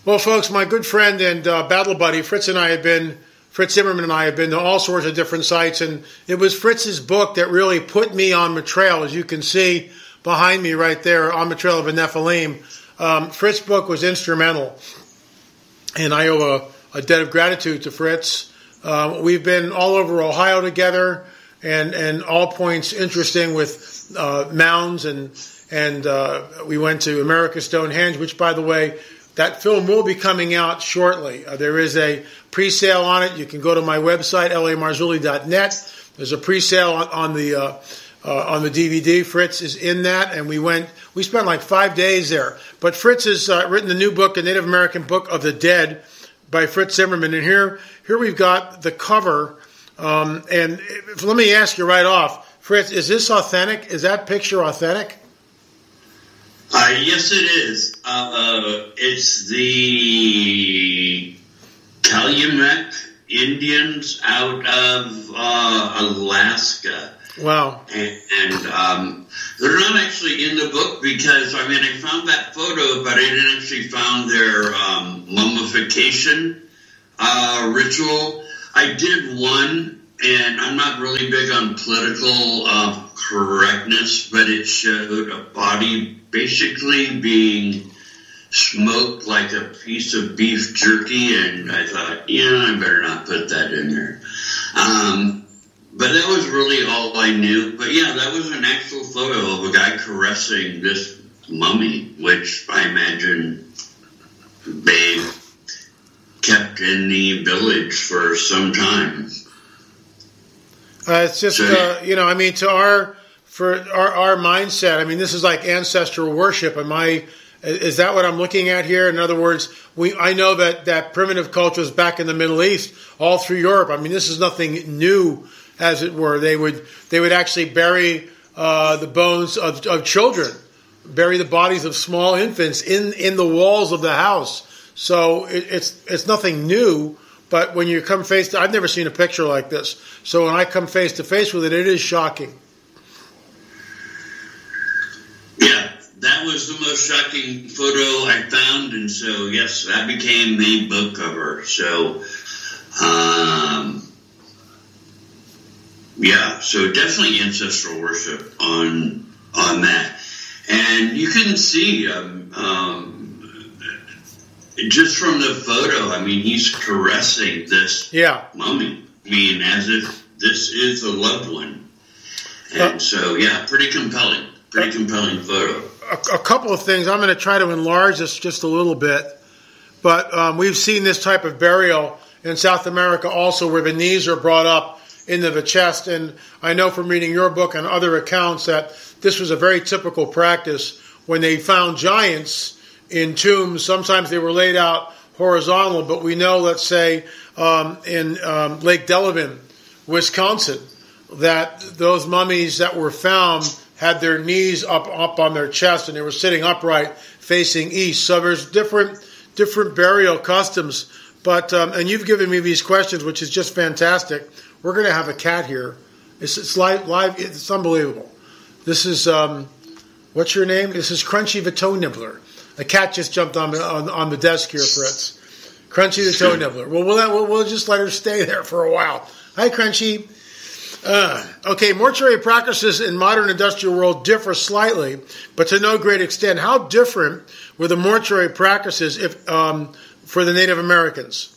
Well, folks, my good friend and battle buddy Fritz Zimmerman and I have been to all sorts of different sites, and it was Fritz's book that really put me on the trail, as you can see behind me right there, on the trail of the Nephilim. Fritz's book was instrumental, and I owe a debt of gratitude to Fritz. We've been all over Ohio together, and all points interesting with mounds, and we went to America's Stonehenge, which, by the way, that film will be coming out shortly. There is a pre-sale on it. You can go to my website, lamarzulli.net. There's a pre-sale on the DVD. Fritz is in that, and we spent like 5 days there. But Fritz has written the new book, A Native American Book of the Dead, by Fritz Zimmerman. And here we've got the cover. And let me ask you right off, Fritz, is this authentic? Is that picture authentic? Yes, it is. It's the Calumet Indians out of Alaska. Wow. And they're not actually in the book because, I found that photo, but I didn't actually found their mummification ritual. I did one, and I'm not really big on political correctness, but it showed a body basically being smoked like a piece of beef jerky, and I thought, I better not put that in there. But that was really all I knew. But yeah, that was an actual photo of a guy caressing this mummy, which I imagine they kept in the village for some time. It's just, to our mindset, this is like ancestral worship. Is that what I'm looking at here? In other words, I know that primitive cultures back in the Middle East, all through Europe, this is nothing new, as it were. They would actually bury the bones of children, bury the bodies of small infants in the walls of the house. So it's nothing new. But when you come I've never seen a picture like this. So when I come face to face with it, it is shocking. Yeah, that was the most shocking photo I found, and so yes, that became the book cover. So, so definitely ancestral worship on that, and you can see just from the photo. He's caressing this mummy. As if this is a loved one, and pretty compelling. Pretty compelling photo. A couple of things. I'm going to try to enlarge this just a little bit. But we've seen this type of burial in South America also, where the knees are brought up into the chest. And I know from reading your book and other accounts that this was a very typical practice when they found giants in tombs. Sometimes they were laid out horizontal, but we know, let's say, in Lake Delavan, Wisconsin, that those mummies that were found had their knees up on their chest, and they were sitting upright facing east. So there's different burial customs. But and you've given me these questions, which is just fantastic. We're going to have a cat here. It's live. It's unbelievable. This is what's your name? This is Crunchy the Toe Nibbler. A cat just jumped on the desk here, Fritz. Crunchy the Toe Nibbler. Well, we'll just let her stay there for a while. Hi, Crunchy. Okay, mortuary practices in modern industrial world differ slightly, but to no great extent. How different were the mortuary practices for the Native Americans?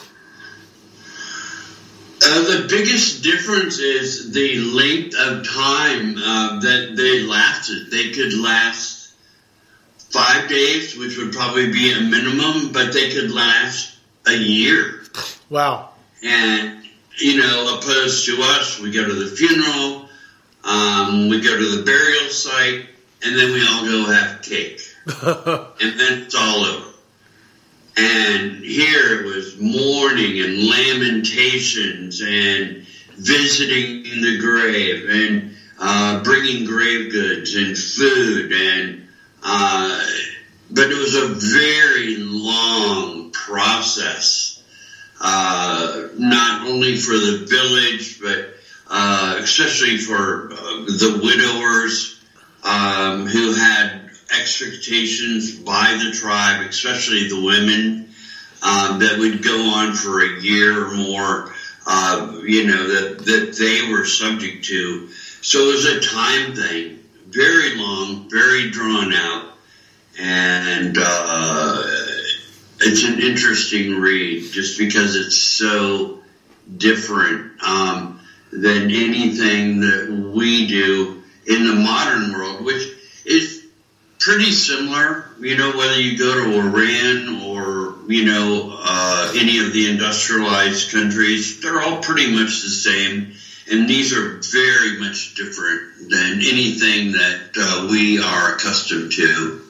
The biggest difference is the length of time that they lasted. They could last 5 days, which would probably be a minimum, but they could last a year. Wow. And opposed to us, we go to the funeral, we go to the burial site, and then we all go have cake. And then it's all over. And here it was mourning and lamentations and visiting the grave and bringing grave goods and food. But it was a very long process. Not only for the village, but especially for the widowers who had expectations by the tribe, especially the women, that would go on for a year or more, that they were subject to. So it was a time thing, very long, very drawn out, and it's an interesting read just because it's so different than anything that we do in the modern world, which is pretty similar, whether you go to Iran or, any of the industrialized countries, they're all pretty much the same. And these are very much different than anything that we are accustomed to.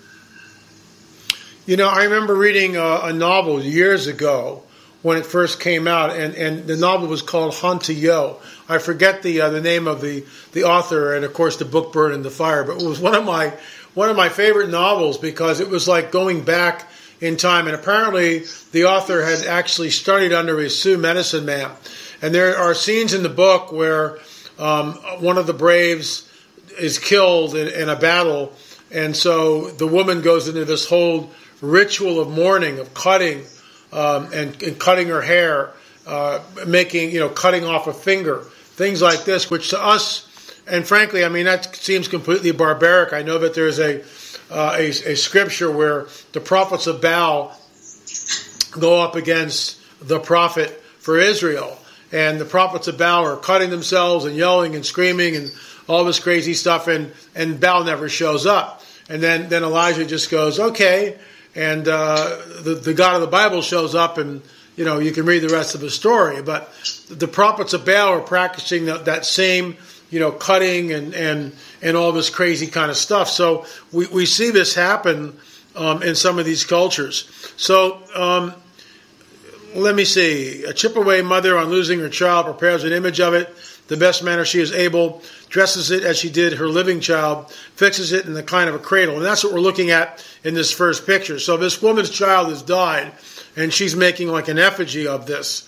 I remember reading a novel years ago when it first came out, and the novel was called Hantu. I forget the name of the author, and of course the book burned in the fire. But it was one of my favorite novels because it was like going back in time. And apparently the author had actually studied under a Sioux medicine man. And there are scenes in the book where one of the braves is killed in a battle, and so the woman goes into this whole ritual of mourning, of cutting and cutting her hair, cutting off a finger, things like this, which to us, and frankly, that seems completely barbaric. I know that there's a scripture where the prophets of Baal go up against the prophet for Israel. And the prophets of Baal are cutting themselves and yelling and screaming and all this crazy stuff, and Baal never shows up. And then Elijah just goes, okay, and the God of the Bible shows up, and you can read the rest of the story. But the prophets of Baal are practicing that same cutting and all this crazy kind of stuff. So we see this happen in some of these cultures. So let me see. A Chippewa mother, on losing her child, prepares an image of it the best manner she is able, dresses it as she did her living child, fixes it in the kind of a cradle. And that's what we're looking at in this first picture. So this woman's child has died, and she's making like an effigy of this.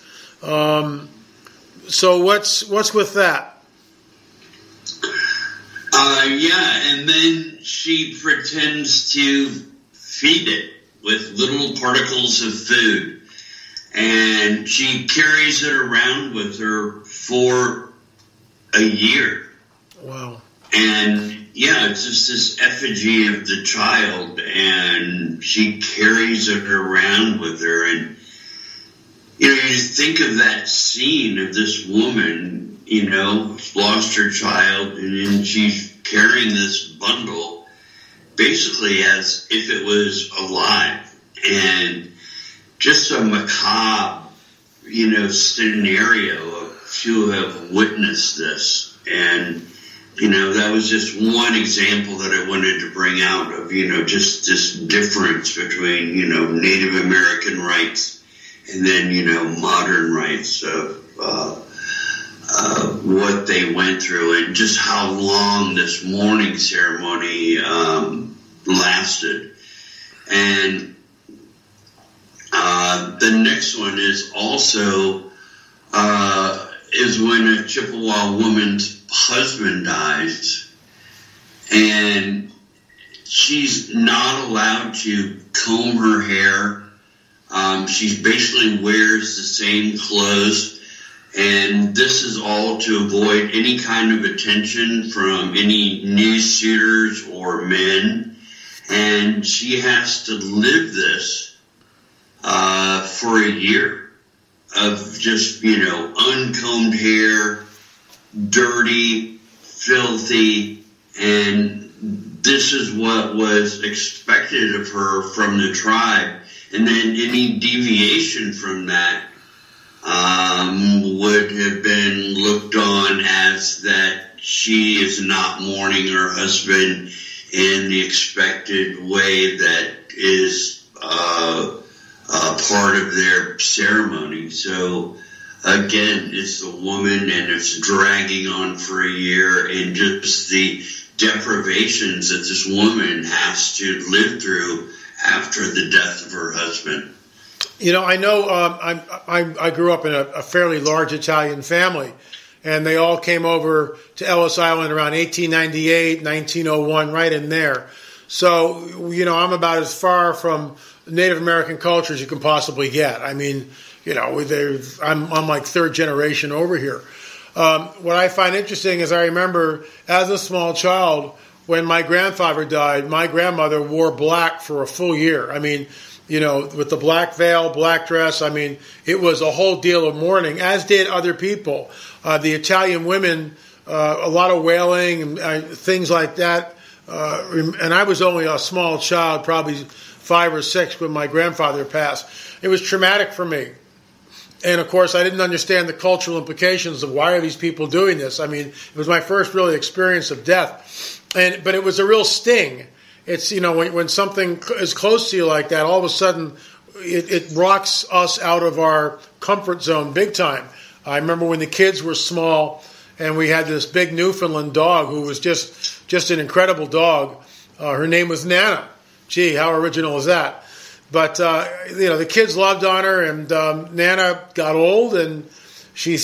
So what's with that? And then she pretends to feed it with little particles of food. And she carries it around with her for a year. Wow. And it's just this effigy of the child, and she carries it around with her. And, you think of that scene of this woman, lost her child, and then she's carrying this bundle basically as if it was alive. And just a macabre, scenario to have witnessed this. And, that was just one example that I wanted to bring out of, just this difference between, Native American rites and then, modern rites of what they went through and just how long this mourning ceremony lasted. And the next one is also is when a Chippewa woman's husband dies, and she's not allowed to comb her hair. She basically wears the same clothes, and this is all to avoid any kind of attention from any news shooters or men. And she has to live this for a year of just, uncombed hair, dirty, filthy, and this is what was expected of her from the tribe. And then any deviation from that would have been looked on as that she is not mourning her husband in the expected way that is part of their ceremony. So again, it's the woman, and it's dragging on for a year, and just the deprivations that this woman has to live through after the death of her husband. I know I grew up in a fairly large Italian family, and they all came over to Ellis Island around 1898, 1901, right in there. So, I'm about as far from Native American culture as you can possibly get. I mean, I'm like third generation over here. What I find interesting is I remember as a small child, when my grandfather died, my grandmother wore black for a full year. I mean, with the black veil, black dress, I mean, it was a whole deal of mourning, as did other people. The Italian women, a lot of wailing and things like that. And I was only a small child, probably 5 or 6, when my grandfather passed. It was traumatic for me. And, of course, I didn't understand the cultural implications of why are these people doing this. I mean, it was my first really experience of death. But it was a real sting. It's, when something is close to you like that, all of a sudden it rocks us out of our comfort zone big time. I remember when the kids were small and we had this big Newfoundland dog who was just an incredible dog. Her name was Nana. Gee, how original is that? But, the kids loved on her, and Nana got old, and she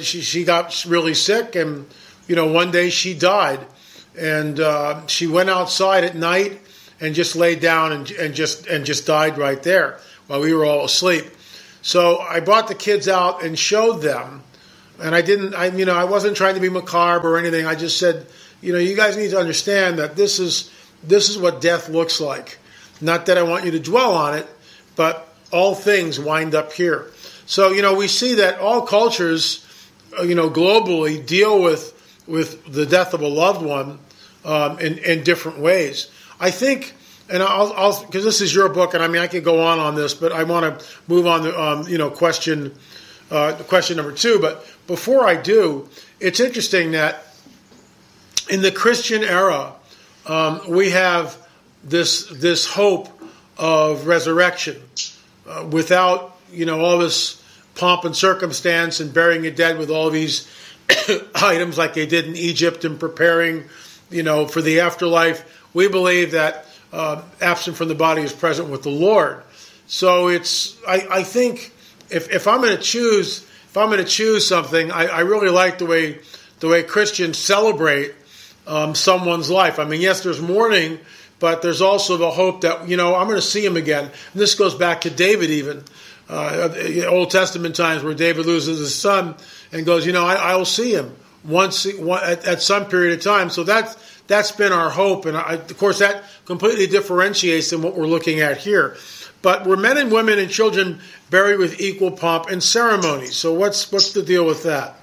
got really sick, and, one day she died. And she went outside at night and just laid down and just died right there while we were all asleep. So I brought the kids out and showed them, and I wasn't trying to be macabre or anything. I just said, you guys need to understand that this is what death looks like. Not that I want you to dwell on it, but all things wind up here. So, we see that all cultures, globally deal with the death of a loved one in different ways. I think, and I'll because this is your book, and I could go on this, but I want to move on to question number 2. But before I do, it's interesting that in the Christian era, we have this hope of resurrection without all this pomp and circumstance and burying the dead with all these items like they did in Egypt and preparing for the afterlife. We believe that absent from the body is present with the Lord. So I think if I'm going to choose something, I really like the way Christians celebrate someone's life. I mean, yes, there's mourning, but there's also the hope that, I'm going to see him again. And this goes back to David even, Old Testament times where David loses his son and goes, I will see him once at some period of time. So that's been our hope. And of course, that completely differentiates than what we're looking at here. But we're men and women and children buried with equal pomp and ceremony. So what's the deal with that?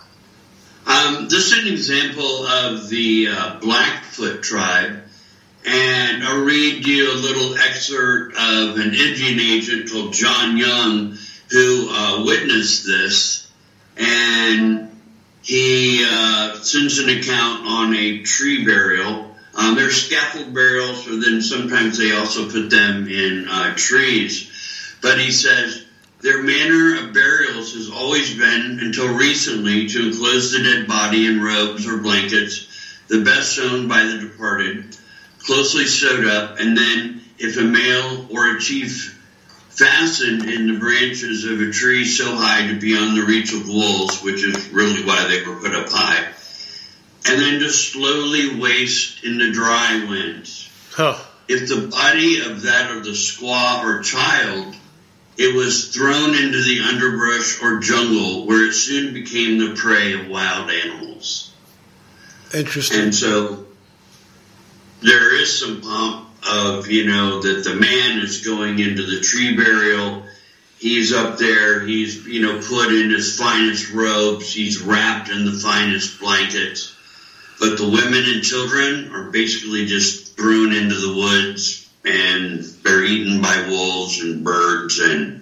This is an example of the Blackfoot tribe. And I'll read you a little excerpt of an Indian agent called John Young who witnessed this. And he sends an account on a tree burial. There's scaffold burials, or then sometimes they also put them in trees. But he says, their manner of burials has always been, until recently, to enclose the dead body in robes or blankets, the best owned by the departed, closely sewed up, and then, if a male or a chief, fastened in the branches of a tree so high to beyond the reach of wolves, which is really why they were put up high, and then just slowly waste in the dry winds. If the body of that of the squaw or child, it was thrown into the underbrush or jungle, where it soon became the prey of wild animals. Interesting. And so there is some pomp of, that the man is going into the tree burial. He's up there. He's, put in his finest robes. He's wrapped in the finest blankets. But the women and children are basically just thrown into the woods, and they're eaten by wolves and birds and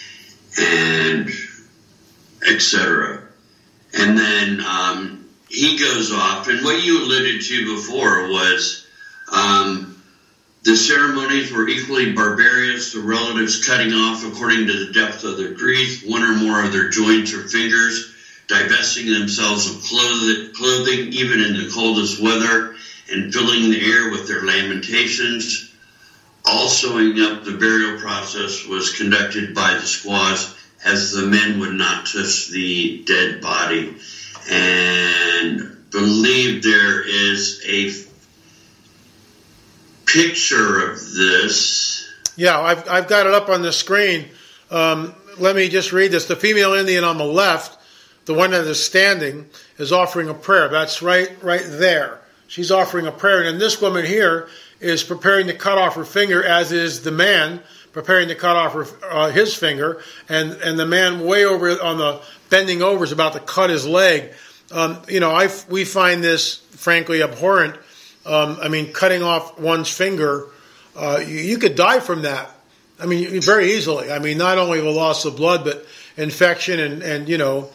etc. And then he goes off. And what you alluded to before was the ceremonies were equally barbarous, the relatives cutting off, according to the depth of their grief, one or more of their joints or fingers, divesting themselves of clothing even in the coldest weather, and filling the air with their lamentations. All sewing up the burial process was conducted by the squaws, as the men would not touch the dead body. And believe there is picture of this. Yeah, I've got it up on the screen. Let me just read this. The female Indian on the left, the one that is standing, is offering a prayer. That's right there. She's offering a prayer. And this woman here is preparing to cut off her finger, as is the man preparing to cut off his finger. And the man way over on the bending over is about to cut his leg. We find this frankly abhorrent. Cutting off one's finger, you could die from that. Very easily. Not only the loss of blood, but infection and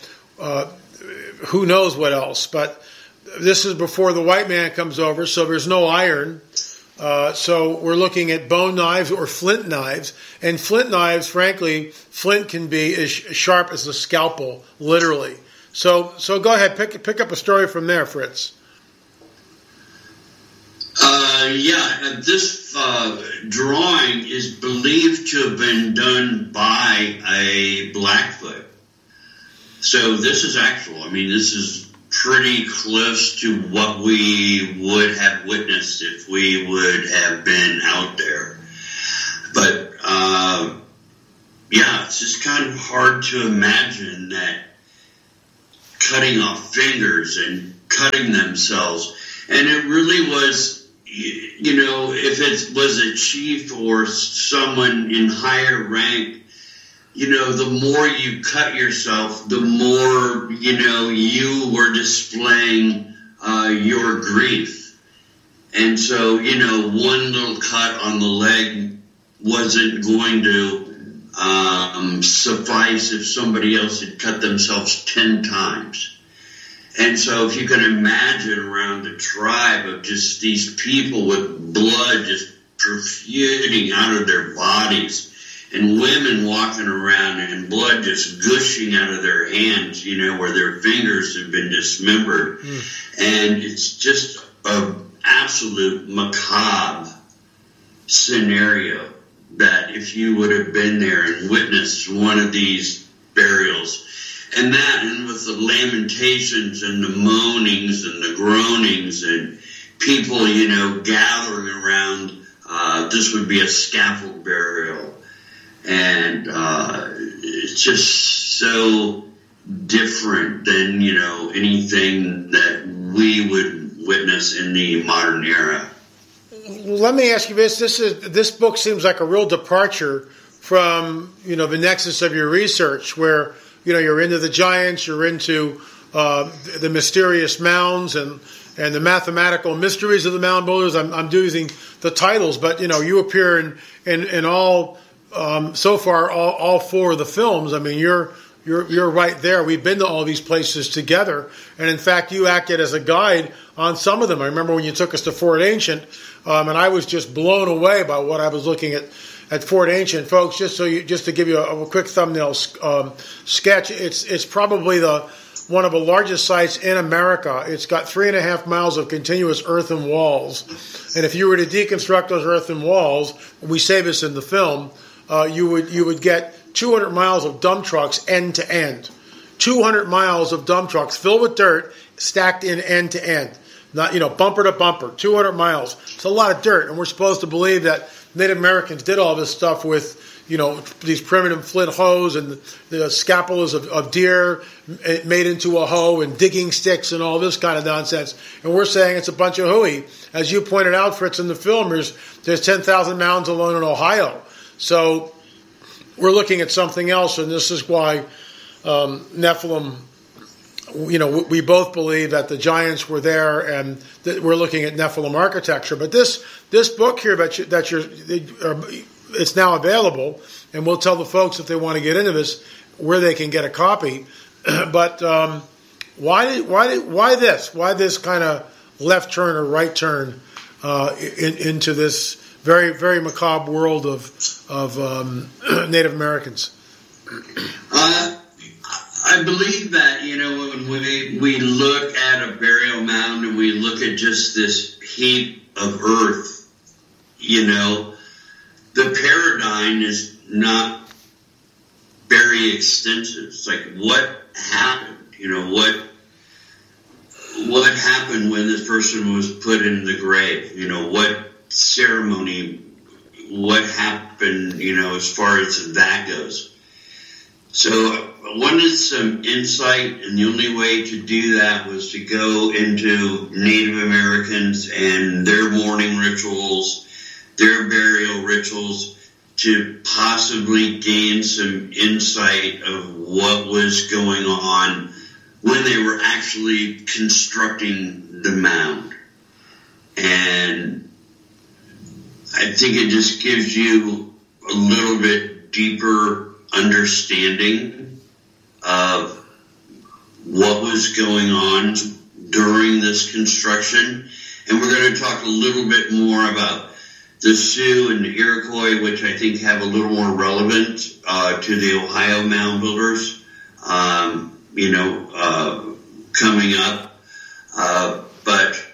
who knows what else. But this is before the white man comes over, so there's no iron. So we're looking at bone knives or flint knives. And flint knives, frankly, flint can be as sharp as a scalpel, literally. So go ahead, pick up a story from there, Fritz. This drawing is believed to have been done by a Blackfoot. So this is actual. This is pretty close to what we would have witnessed if we would have been out there. But, it's just kind of hard to imagine that cutting off fingers and cutting themselves. And it really was, if it was a chief or someone in higher rank, the more you cut yourself, the more, you were displaying your grief. And so, one little cut on the leg wasn't going to suffice if somebody else had cut themselves 10 times. And so if you can imagine around a tribe of just these people with blood just protruding out of their bodies and women walking around and blood just gushing out of their hands, where their fingers have been dismembered. And it's just an absolute macabre scenario that if you would have been there and witnessed one of these burials, and with the lamentations and the moanings and the groanings and people, gathering around, this would be a scaffold burial. And it's just so different than, anything that we would witness in the modern era. Let me ask you this. This book seems like a real departure from, the nexus of your research where, you're into the giants, you're into the mysterious mounds and the mathematical mysteries of the mound builders. I'm using the titles, but you appear in all so far all four of the films. You're right there. We've been to all these places together, and in fact, you acted as a guide on some of them. I remember when you took us to Fort Ancient, and I was just blown away by what I was looking at Fort Ancient, folks. Just to give you a quick thumbnail sketch, it's probably one of the largest sites in America. It's got 3.5 miles of continuous earthen walls, and if you were to deconstruct those earthen walls, we say this in the film, you would get 200 miles of dump trucks end to end. 200 miles of dump trucks filled with dirt, stacked in end to end. Not, bumper to bumper, 200 miles. It's a lot of dirt, and we're supposed to believe that Native Americans did all this stuff with, these primitive flint hoes and the scapulas of deer made into a hoe and digging sticks and all this kind of nonsense. And we're saying it's a bunch of hooey. As you pointed out, Fritz, in the film, there's 10,000 mounds alone in Ohio. So we're looking at something else, and this is why Nephilim, we both believe that the giants were there, and that we're looking at Nephilim architecture. But this book here it's now available, and we'll tell the folks if they want to get into this where they can get a copy. But why this? Why this kind of left turn or right turn into this very, very macabre world of Native Americans? I believe that, when we look at a burial mound and we look at just this heap of earth, the paradigm is not very extensive. It's like, what happened? What happened when this person was put in the grave? What ceremony, what happened, as far as that goes. So I wanted some insight, and the only way to do that was to go into Native Americans and their mourning rituals, their burial rituals, to possibly gain some insight of what was going on when they were actually constructing the mound. And I think it just gives you a little bit deeper understanding of what was going on during this construction. And we're going to talk a little bit more about the Sioux and the Iroquois, which I think have a little more relevance to the Ohio mound builders, coming up. But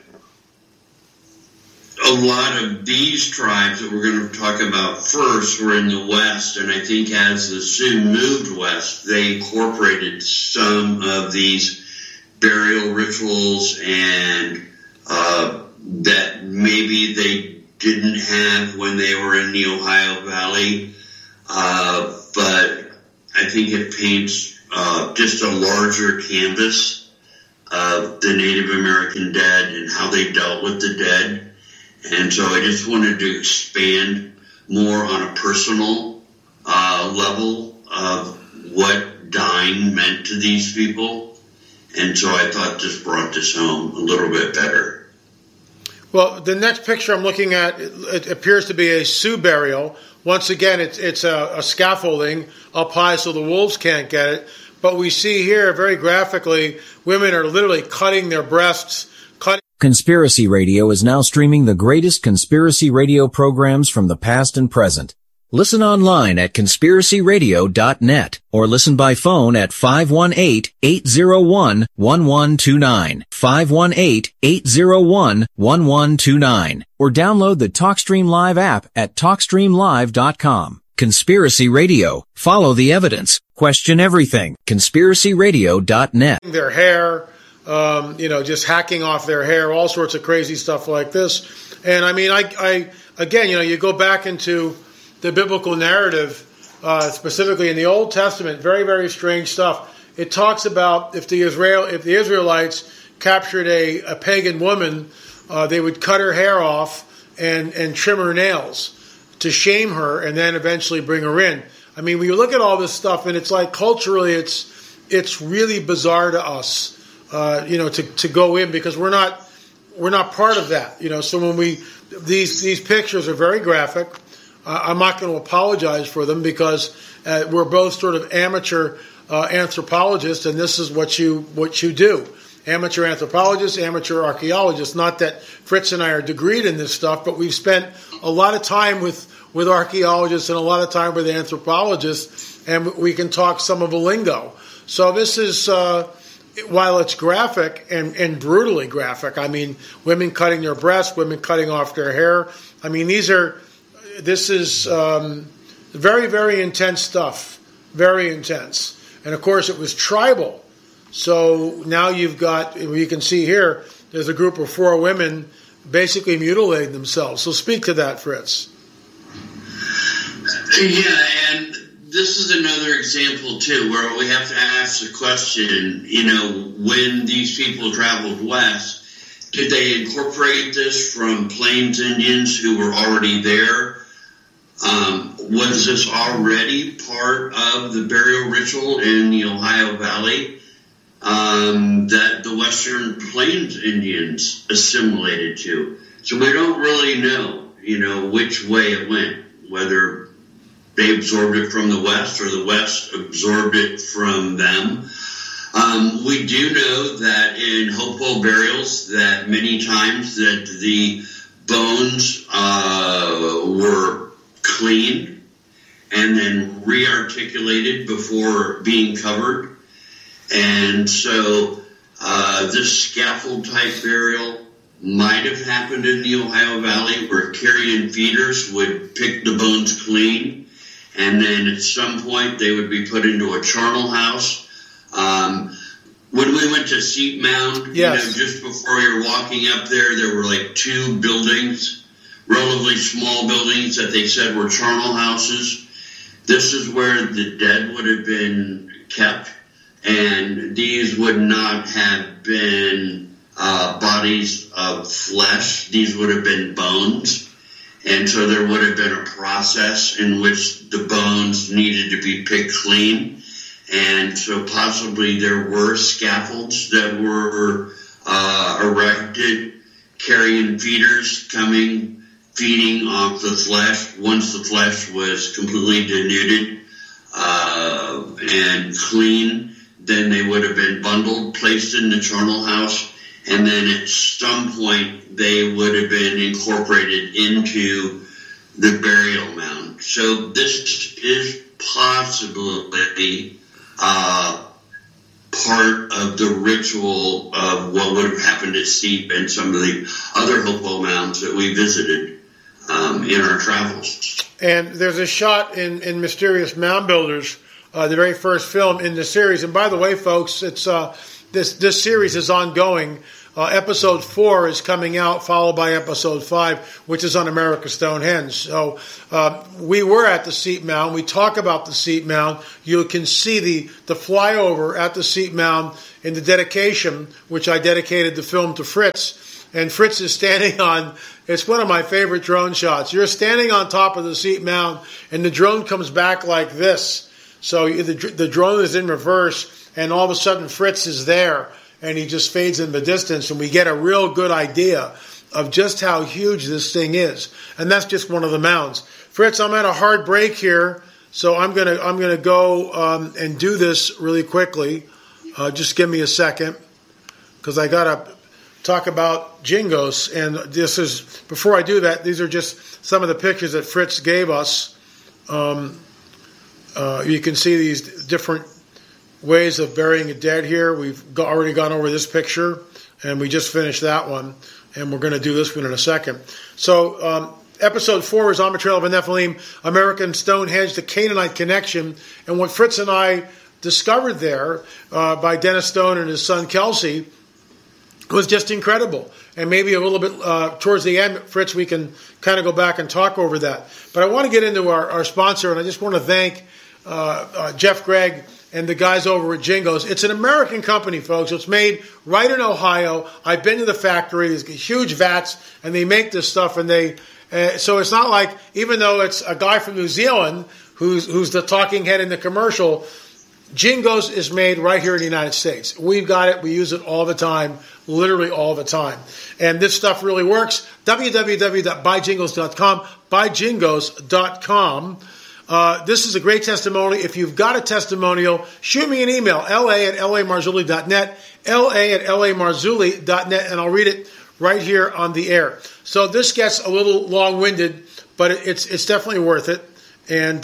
a lot of these tribes that we're going to talk about first were in the West, and I think as the Sioux moved west, they incorporated some of these burial rituals and that maybe they didn't have when they were in the Ohio Valley, but I think it paints just a larger canvas of the Native American dead and how they dealt with the dead. And so I just wanted to expand more on a personal level of what dying meant to these people. And so I thought this brought this home a little bit better. Well, the next picture I'm looking at, it appears to be a Sioux burial. Once again, it's a scaffolding up high so the wolves can't get it. But we see here very graphically, women are literally cutting their breasts. Conspiracy Radio is now streaming the greatest conspiracy radio programs from the past and present. Listen online at conspiracyradio.net or listen by phone at 518-801-1129, 518-801-1129, or download the TalkStream Live app at TalkStreamLive.com. Conspiracy Radio. Follow the evidence. Question everything. conspiracyradio.net. Their hair, just hacking off their hair, all sorts of crazy stuff like this. And I mean, I again, you go back into the biblical narrative, specifically in the Old Testament, very, very strange stuff. It talks about if the Israelites captured a pagan woman, they would cut her hair off and trim her nails to shame her, and then eventually bring her in. I mean, when you look at all this stuff, and it's like culturally, it's really bizarre to us, to go in, because we're not part of that, So when these pictures are very graphic. I'm not going to apologize for them because we're both sort of amateur anthropologists, and this is what you do. Amateur anthropologists, amateur archaeologists. Not that Fritz and I are degreed in this stuff, but we've spent a lot of time with archaeologists and a lot of time with anthropologists, and we can talk some of the lingo. So this is, while it's graphic and brutally graphic, I mean, women cutting their breasts, women cutting off their hair. I mean, this is very, very intense stuff. Very intense. And of course, it was tribal. So now you've got, you can see here, there's a group of 4 women basically mutilating themselves. So speak to that, Fritz. Yeah, and this is another example, too, where we have to ask the question, when these people traveled west, did they incorporate this from Plains Indians who were already there? Was this already part of the burial ritual in the Ohio Valley that the Western Plains Indians assimilated to? So we don't really know, which way it went, whether they absorbed it from the West or the West absorbed it from them. We do know that in Hopewell burials that many times that the bones were cleaned and then re-articulated before being covered. And so this scaffold type burial might have happened in the Ohio Valley where carrion feeders would pick the bones clean, and then at some point they would be put into a charnel house. When we went to Seat Mound, yes, just before you're walking up there were like 2 buildings relatively small buildings that they said were charnel houses. This is where the dead would have been kept, and these would not have been bodies of flesh. These would have been bones. And so there would have been a process in which the bones needed to be picked clean. And so possibly there were scaffolds that were erected, carrying feeders coming, feeding off the flesh. Once the flesh was completely denuded and clean, then they would have been bundled, placed in the charnel house, and then at some point they would have been incorporated into the burial mound. So this is possibly part of the ritual of what would have happened at Seep and some of the other hobo mounds that we visited in our travels. And there's a shot in Mysterious Mound Builders, the very first film in the series. And by the way, folks, it's this series is ongoing. Episode 4 is coming out, followed by Episode 5, which is on America's Stonehenge. So we were at the Seep Mound. We talk about the Seep Mound. You can see the flyover at the Seep Mound in the dedication, which I dedicated the film to Fritz. And Fritz is standing on, it's one of my favorite drone shots. You're standing on top of the Seep Mound, and the drone comes back like this. So the drone is in reverse, and all of a sudden Fritz is there. And he just fades in the distance, and we get a real good idea of just how huge this thing is. And that's just one of the mounds. Fritz, I'm at a hard break here, so I'm gonna go and do this really quickly. Just give me a second, because I gotta talk about Jingos. And this is, before I do that, these are just some of the pictures that Fritz gave us. You can see these different ways of burying a dead here. We've already gone over this picture, and we just finished that one, and we're going to do this one in a second. So episode 4 is On the Trail of a Nephilim, American Stonehenge, the Canaanite Connection, and what Fritz and I discovered there by Dennis Stone and his son Kelsey was just incredible. And maybe a little bit towards the end, Fritz, we can kind of go back and talk over that. But I want to get into our sponsor, and I just want to thank Jeff Gregg and the guys over at Jingos. It's an American company, folks. It's made right in Ohio. I've been to the factory. There's huge vats, and they make this stuff. And so it's not like, even though it's a guy from New Zealand who's the talking head in the commercial, Jingos is made right here in the United States. We've got it. We use it all the time, literally all the time. And this stuff really works. www.buyjingos.com, buyjingos.com. This is a great testimony. If you've got a testimonial, shoot me an email, la@lamarzulli.net, la@lamarzulli.net, and I'll read it right here on the air. So this gets a little long-winded, but it's definitely worth it. And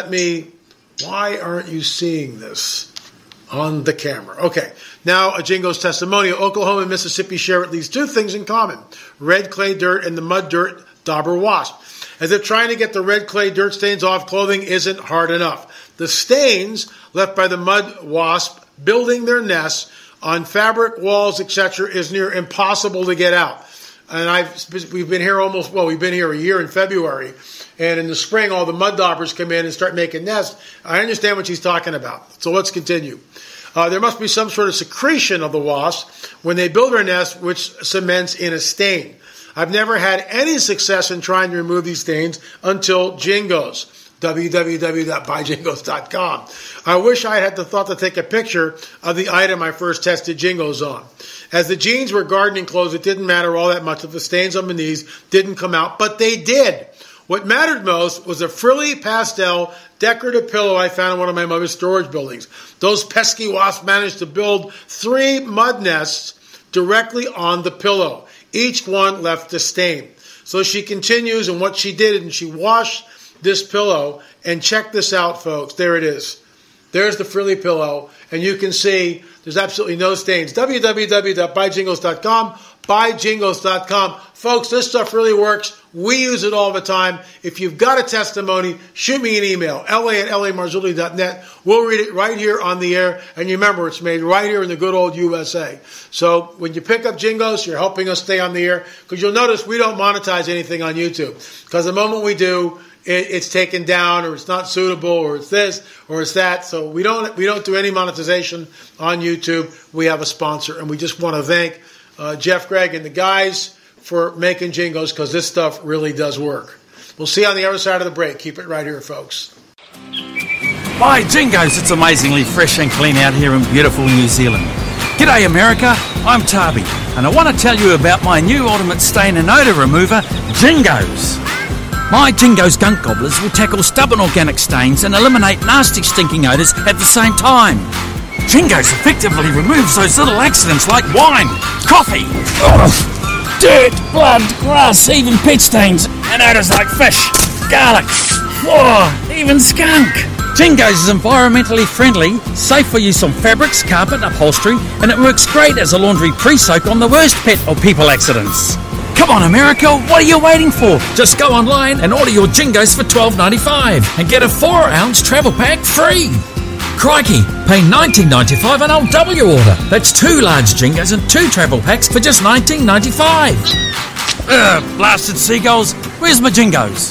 why aren't you seeing this on the camera? Okay, now a Jingo's testimonial. Oklahoma and Mississippi share at least 2 things in common: red clay dirt and the mud dirt dauber wasp. As if trying to get the red clay dirt stains off clothing isn't hard enough. The stains left by the mud wasp building their nests on fabric, walls, etc. is near impossible to get out. And we've been here we've been here a year in February. And in the spring, all the mud daubers come in and start making nests. I understand what she's talking about. So let's continue. There must be some sort of secretion of the wasp when they build their nest, which cements in a stain. I've never had any success in trying to remove these stains until Jingos. www.buyjingos.com. I wish I had the thought to take a picture of the item I first tested Jingos on. As the jeans were gardening clothes, it didn't matter all that much if the stains on my knees didn't come out, but they did. What mattered most was a frilly pastel decorative pillow I found in one of my mother's storage buildings. Those pesky wasps managed to build 3 mud nests directly on the pillow. Each one left a stain. So she continues, and what she did, and she washed this pillow, and check this out, folks. There it is. There's the frilly pillow, and you can see there's absolutely no stains. www.buyjingos.com, buyjingos.com. Folks, this stuff really works. We use it all the time. If you've got a testimony, shoot me an email, la@lamarzulli.net. We'll read it right here on the air. And remember, it's made right here in the good old USA. So when you pick up Jingos, you're helping us stay on the air. Because you'll notice we don't monetize anything on YouTube. Because the moment we do, it's taken down, or it's not suitable, or it's this, or it's that. So we don't do any monetization on YouTube. We have a sponsor. And we just want to thank Jeff Gregg and the guys for making Jingos, because this stuff really does work. We'll see you on the other side of the break. Keep it right here, folks. Buy Jingos. It's amazingly fresh and clean out here in beautiful New Zealand. G'day America, I'm Tarby, and I want to tell you about my new ultimate stain and odour remover, Jingos. My Jingos gunk gobblers will tackle stubborn organic stains and eliminate nasty stinking odours at the same time. Jingos effectively removes those little accidents like wine, coffee, dirt, blood, grass, even pet stains, and odours like fish, garlic, even skunk. Jingos is environmentally friendly, safe for use on fabrics, carpet, upholstery, and it works great as a laundry pre-soak on the worst pet or people accidents. Come on America, what are you waiting for? Just go online and order your Jingos for $12.95 and get a 4-ounce travel pack free. Crikey, pay $19.95 and I'll double your order. That's 2 large Jingos and 2 travel packs for just $19.95. Blasted seagulls, where's my Jingos?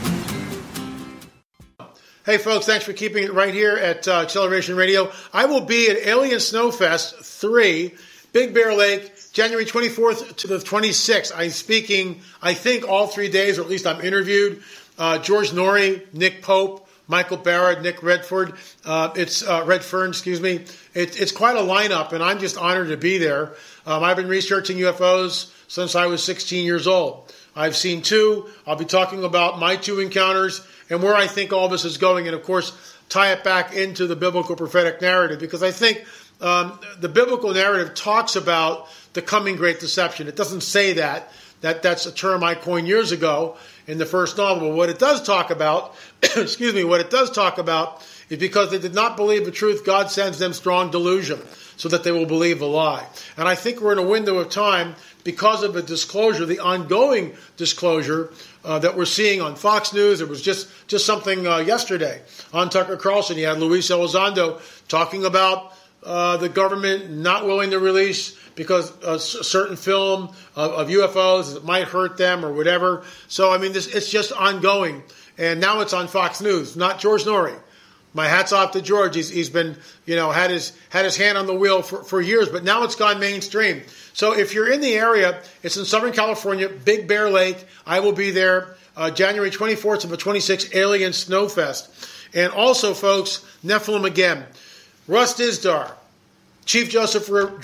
Hey folks, thanks for keeping it right here at Acceleration Radio. I will be at Alien Snowfest 3, Big Bear Lake, January 24th to the 26th. I'm speaking, I think, all 3 days, or at least I'm interviewed. George Norrie, Nick Pope, Michael Barrett, Nick Redfern. It's quite a lineup, and I'm just honored to be there. I've been researching UFOs since I was 16 years old. I've seen 2. I'll be talking about my 2 encounters and where I think all this is going, and of course, tie it back into the biblical prophetic narrative, because I think the biblical narrative talks about the coming great deception. It doesn't say that. That's a term I coined years ago in the first novel. But what it does talk about, what it does talk about is because they did not believe the truth, God sends them strong delusion so that they will believe the lie. And I think we're in a window of time because of the disclosure, the ongoing disclosure that we're seeing on Fox News. There was just something yesterday on Tucker Carlson. He had Luis Elizondo talking about the government not willing to release because a certain film of UFOs, it might hurt them or whatever. So, I mean, it's just ongoing. And now it's on Fox News, not George Norrie. My hat's off to George. He's been, had his hand on the wheel for years, but now it's gone mainstream. So if you're in the area, it's in Southern California, Big Bear Lake. I will be there January 24th to the 26th, Alien Snowfest. And also, folks, Nephilim again. Russ Dizdar, Chief Joseph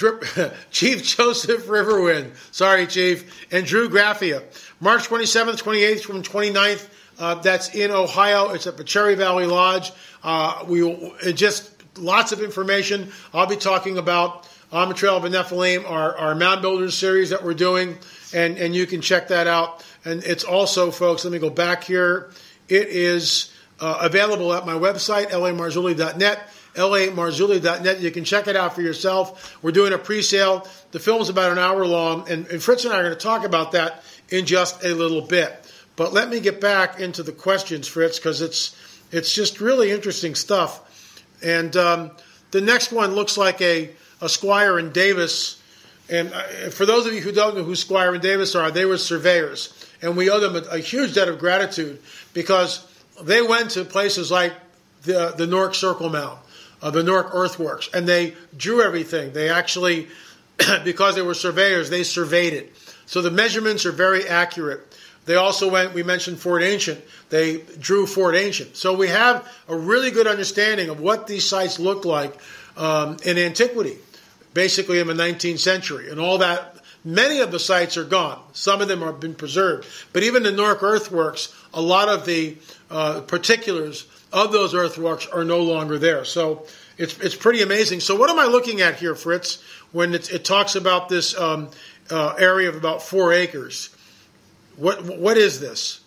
Riverwind, sorry, Chief, and Drew Graffia. March 27th, 28th, from 29th, that's in Ohio. It's at the Cherry Valley Lodge. Just lots of information. I'll be talking about On the Trail of the Nephilim, our Mound Builders series that we're doing, and you can check that out. And it's also, folks, let me go back here. It is available at my website, lamarzulli.net. lamarzulli.net. You can check it out for yourself. We're doing a pre-sale. The film's about an hour long, and Fritz and I are going to talk about that in just a little bit. But let me get back into the questions, Fritz, because it's just really interesting stuff. And the next one looks like a Squire and Davis. And for those of you who don't know who Squire and Davis are, they were surveyors. And we owe them a huge debt of gratitude because they went to places like the Newark Circle Mound, the Newark Earthworks, and they drew everything. They actually, because they were surveyors, they surveyed it. So the measurements are very accurate. They also we mentioned Fort Ancient. They drew Fort Ancient. So we have a really good understanding of what these sites looked like in antiquity, basically in the 19th century. And all that, many of the sites are gone. Some of them have been preserved. But even the Newark Earthworks, a lot of the particulars of those earthworks are no longer there. So it's pretty amazing. So what am I looking at here, Fritz, when it talks about this area of about 4 acres? What is this?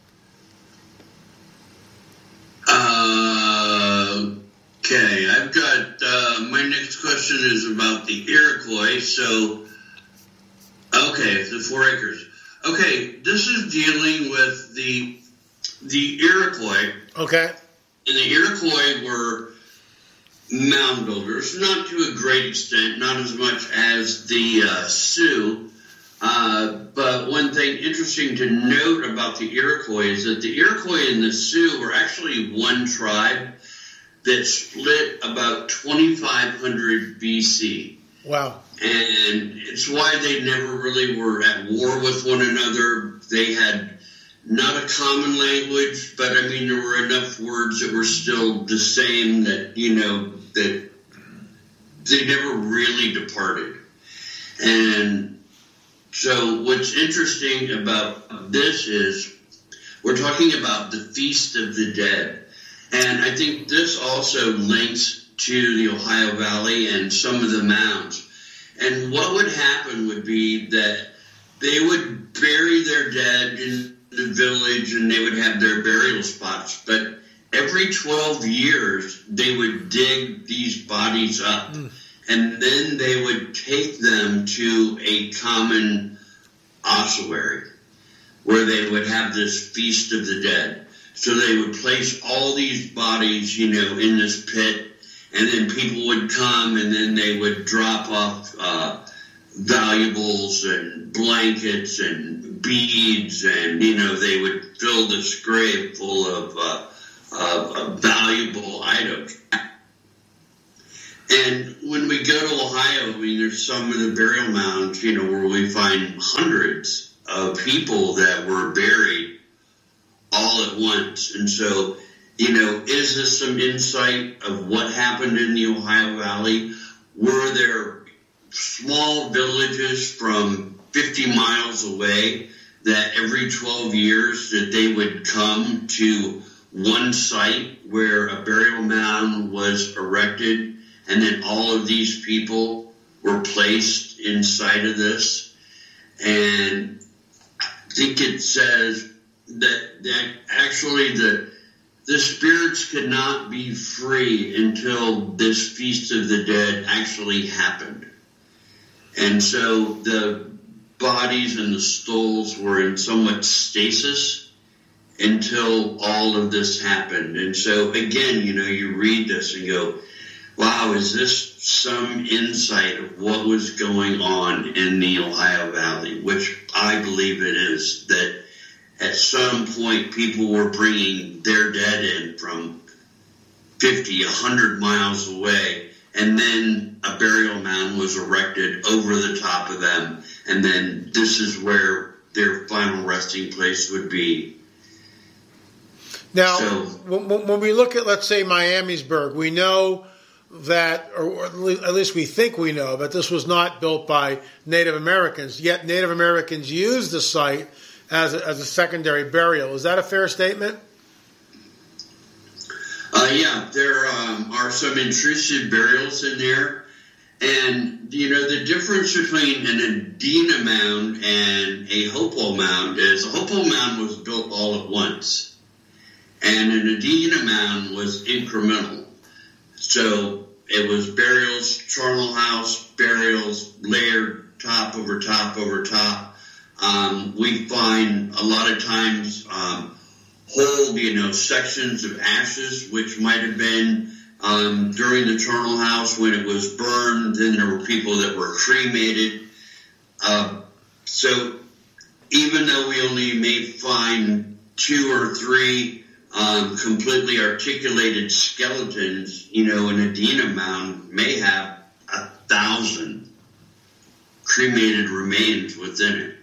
Okay, I've got my next question is about the Iroquois. So, Okay, the 4 acres. Okay, this is dealing with the Iroquois. Okay. And the Iroquois were mound builders, not to a great extent, not as much as the Sioux. But one thing interesting to note about the Iroquois is that the Iroquois and the Sioux were actually one tribe that split about 2500 BC. Wow. And it's why they never really were at war with one another. They had not a common language, but I mean, there were enough words that were still the same that, that they never really departed. And so what's interesting about this is we're talking about the Feast of the Dead. And I think this also links to the Ohio Valley and some of the mounds. And what would happen would be that they would bury their dead in the village and they would have their burial spots. But every 12 years, they would dig these bodies up. And then they would take them to a common ossuary where they would have this Feast of the Dead. So they would place all these bodies, in this pit. And then people would come and then they would drop off valuables and blankets and beads, and, they would fill this grave full of valuable items. And when we go to Ohio, there's some of the burial mounds, where we find hundreds of people that were buried all at once. And so, is this some insight of what happened in the Ohio Valley? Were there small villages from 50 miles away that every 12 years that they would come to one site where a burial mound was erected, and then all of these people were placed inside of this? And I think it says that actually the spirits could not be free until this Feast of the Dead actually happened. And so the bodies and the skulls were in somewhat stasis until all of this happened. And so, again, you read this and go, wow, is this some insight of what was going on in the Ohio Valley? Which I believe it is, that at some point people were bringing their dead in from 50, 100 miles away, and then a burial mound was erected over the top of them, and then this is where their final resting place would be. Now, when we look at, let's say, Miamisburg, we know that, or at least we think we know, that this was not built by Native Americans, yet Native Americans used the site as a secondary burial. Is that a fair statement? Yeah, there are some intrusive burials in there. And, the difference between an Adena mound and a Hopewell mound is a Hopewell mound was built all at once. And an Adena mound was incremental. So it was burials, charnel house, burials, layered top over top over top. We find a lot of times whole, sections of ashes, which might have been during the charnel house when it was burned. Then there were people that were cremated. So even though we only may find 2 or 3 completely articulated skeletons, an Adena mound may have 1,000 cremated remains within it.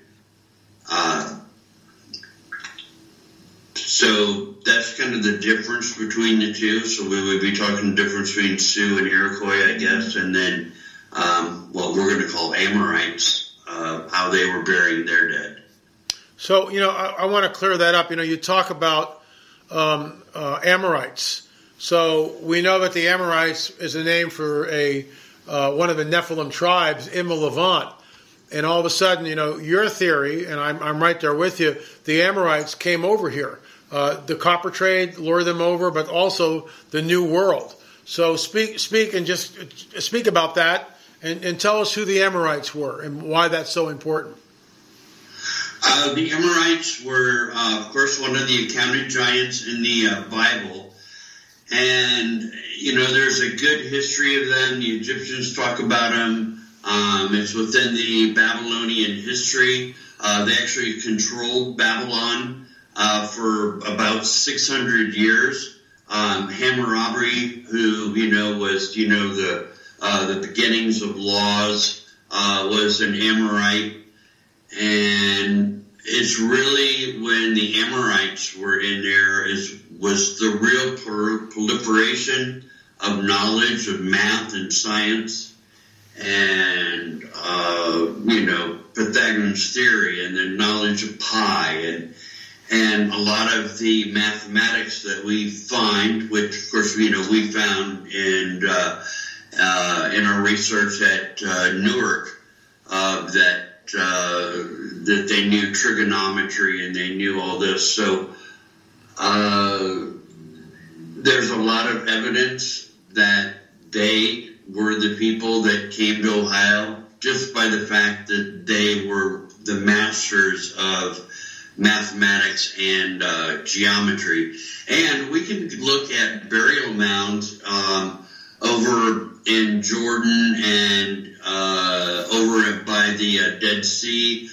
So that's kind of the difference between the two. So we would be talking the difference between Sioux and Iroquois, I guess, and then what we're going to call Amorites, how they were burying their dead. So, I want to clear that up. You talk about Amorites. So we know that the Amorites is a name for one of the Nephilim tribes in the Levant. And all of a sudden, your theory, and I'm right there with you, the Amorites came over here. The copper trade lured them over, but also the New World. So speak and just speak about that and tell us who the Amorites were and why that's so important. The Amorites were, of course, one of the accounted giants in the Bible. And, there's a good history of them. The Egyptians talk about them. It's within the Babylonian history. They actually controlled Babylon for about 600 years. Hammurabi, who, was, the beginnings of laws, was an Amorite. And it's really when the Amorites were in there was the real proliferation of knowledge of math and science and, Pythagorean's theory and the knowledge of pi and a lot of the mathematics that we find, which of course, we found in our research at Newark, that they knew trigonometry and they knew all this. So there's a lot of evidence that they were the people that came to Ohio just by the fact that they were the masters of mathematics and geometry. And we can look at burial mounds over in Jordan and over by the Dead Sea,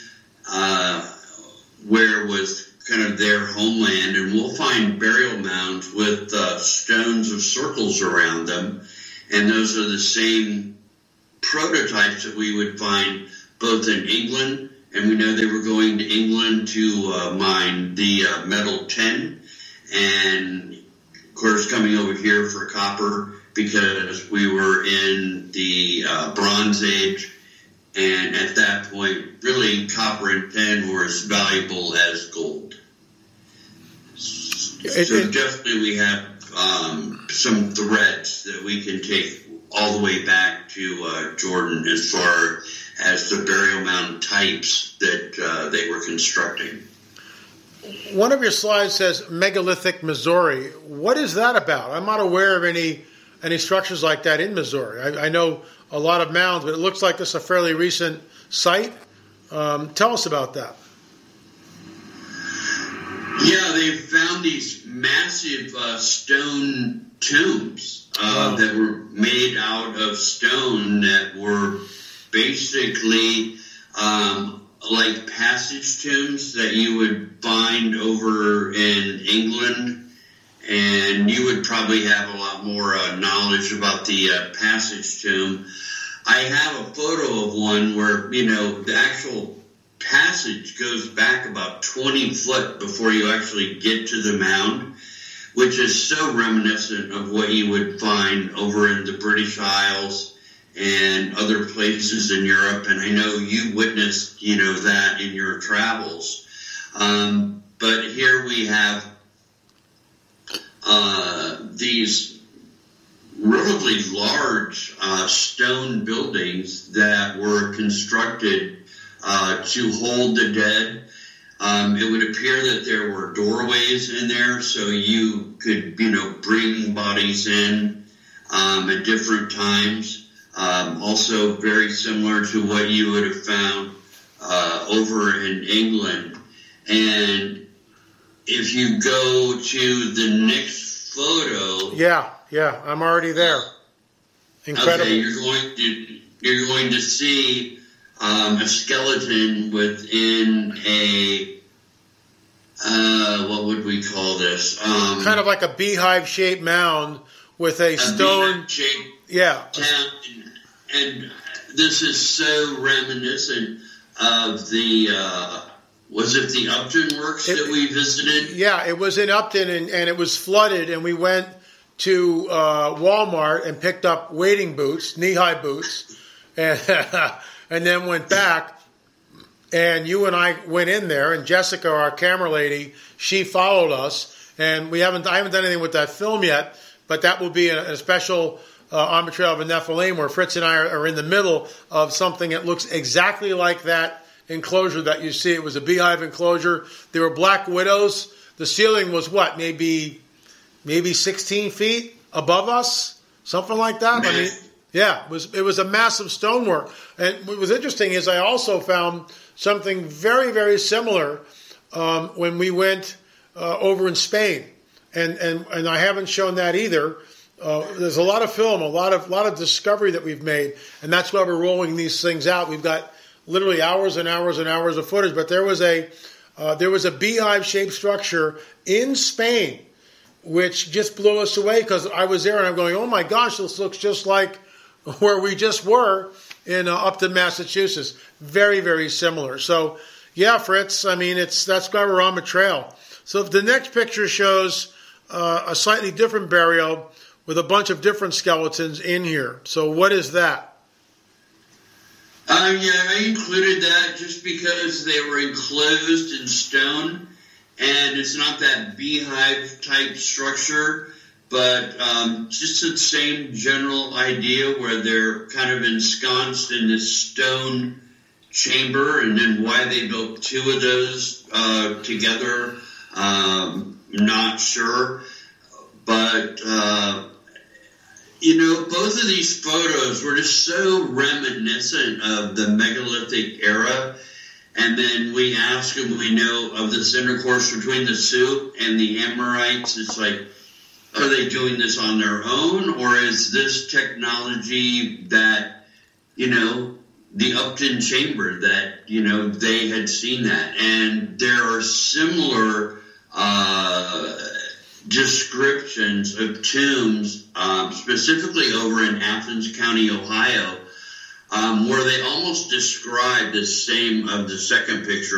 where was kind of their homeland, and we'll find burial mounds with stones of circles around them, and those are the same prototypes that we would find both in England, and we know they were going to England to mine the metal tin, and of course coming over here for copper because we were in the Bronze Age, and at that point really copper and tin were as valuable as gold. So definitely we have some threads that we can take all the way back to Jordan as far as the burial mound types that they were constructing. One of your slides says megalithic Missouri. What is that about? I'm not aware of any structures like that in Missouri. I know a lot of mounds, but it looks like this is a fairly recent site. Tell us about that. Yeah, they found these massive stone tombs that were made out of stone that were basically like passage tombs that you would find over in England. And you would probably have a lot more knowledge about the passage tomb. I have a photo of one where, the actual passage goes back about 20 foot before you actually get to the mound, which is so reminiscent of what you would find over in the British Isles and other places in Europe. And I know you witnessed, that in your travels. But here we have these relatively large stone buildings that were constructed to hold the dead. It would appear that there were doorways in there, so you could, bring bodies in at different times. Also very similar to what you would have found over in England. And if you go to the next photo, yeah, I'm already there. Incredible. Okay, you're going to see a skeleton within a what would we call this? Kind of like a beehive-shaped mound with a stone. Town, and this is so reminiscent of the. Was it the Upton Works that we visited? Yeah, it was in Upton, and it was flooded, and we went to Walmart and picked up wading boots, knee-high boots, and then went back, and you and I went in there, and Jessica, our camera lady, she followed us, and I haven't done anything with that film yet, but that will be a special on the Trail of the Nephilim where Fritz and I are in the middle of something that looks exactly like that enclosure that you see. It was a beehive enclosure. There were black widows. The ceiling was what, maybe 16 feet above us, something like that. I mean, yeah, it was a massive stonework. And what was interesting is I also found something very, very similar when we went over in Spain, and I haven't shown that either. There's a lot of film, a lot of discovery that we've made, and that's why we're rolling these things out. We've got literally hours and hours and hours of footage. But there was a beehive-shaped structure in Spain, which just blew us away because I was there and I'm going, oh my gosh, this looks just like where we just were in Upton, Massachusetts. Very, very similar. So, yeah, Fritz, I mean, that's Guyarama Trail. So if the next picture shows a slightly different burial with a bunch of different skeletons in here. So what is that? Yeah, I included that just because they were enclosed in stone, and it's not that beehive-type structure, but just the same general idea where they're kind of ensconced in this stone chamber, and then why they built two of those together, not sure. But both of these photos were just so reminiscent of the megalithic era. And then we ask them, we know of this intercourse between the Sioux and the Amorites. It's like, are they doing this on their own? Or is this technology that, the Upton Chamber, that, they had seen that? And there are similar descriptions of tombs, specifically over in Athens County, Ohio, where they almost describe the same of the second picture